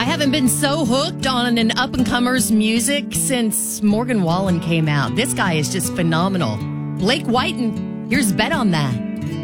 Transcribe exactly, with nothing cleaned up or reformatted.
haven't been so hooked on an up-and-comer's music since Morgan Wallen came out. This guy is just phenomenal. Blake Whiten, here's Bet on That.